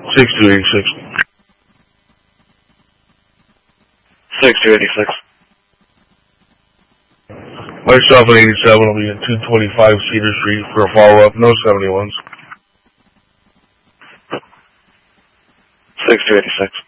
6286. 6286. Myself at 87 will be in 225 Cedar Street for a follow-up. No 71s. 6286.